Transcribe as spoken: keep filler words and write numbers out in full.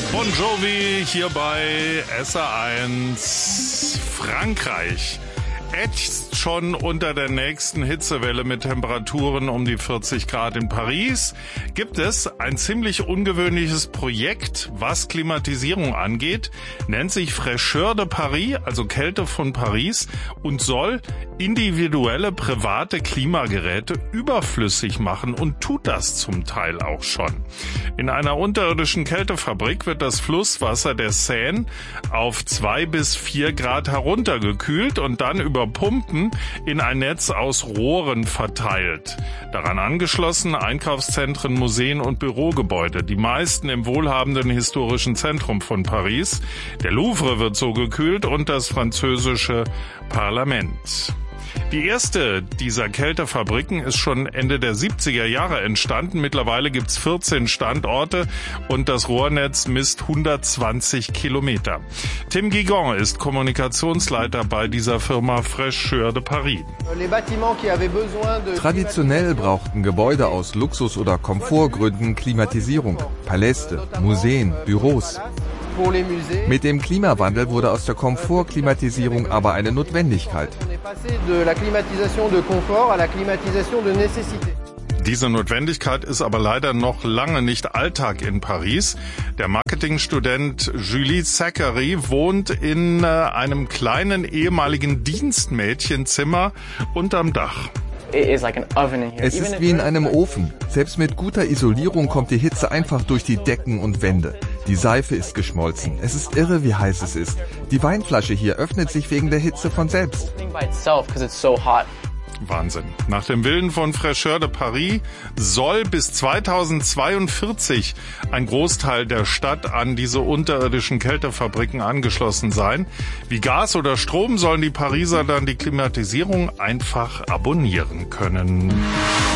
Bon Jovi hier bei S R eins. Frankreich ächzt schon unter der nächsten Hitzewelle mit Temperaturen um die vierzig Grad. In Paris gibt es ein ziemlich ungewöhnliches Projekt, was Klimatisierung angeht, nennt sich Fraîcheur de Paris, also Kälte von Paris, und soll individuelle private Klimageräte überflüssig machen und tut das zum Teil auch schon. In einer unterirdischen Kältefabrik wird das Flusswasser der Seine auf zwei bis vier Grad heruntergekühlt und dann über Pumpen in ein Netz aus Rohren verteilt. Daran angeschlossen Einkaufszentren, Museen und Bürogebäude, die meisten im wohlhabenden historischen Zentrum von Paris. Der Louvre wird so gekühlt und das französische Parlament. Die erste dieser Kältefabriken ist schon Ende der siebziger Jahre entstanden. Mittlerweile gibt's vierzehn Standorte und das Rohrnetz misst hundertzwanzig Kilometer. Tim Guigon ist Kommunikationsleiter bei dieser Firma Fraîcheur de Paris. Traditionell brauchten Gebäude aus Luxus- oder Komfortgründen Klimatisierung. Paläste, Museen, Büros. Mit dem Klimawandel wurde aus der Komfortklimatisierung aber eine Notwendigkeit. Diese Notwendigkeit ist aber leider noch lange nicht Alltag in Paris. Der Marketingstudent Julie Zachary wohnt in einem kleinen ehemaligen Dienstmädchenzimmer unterm Dach. Es ist wie in einem Ofen. Selbst mit guter Isolierung kommt die Hitze einfach durch die Decken und Wände. Die Seife ist geschmolzen. Es ist irre, wie heiß es ist. Die Weinflasche hier öffnet sich wegen der Hitze von selbst. Wahnsinn. Nach dem Willen von Fraîcheur de Paris soll bis zweitausendzweiundvierzig ein Großteil der Stadt an diese unterirdischen Kältefabriken angeschlossen sein. Wie Gas oder Strom sollen die Pariser dann die Klimatisierung einfach abonnieren können.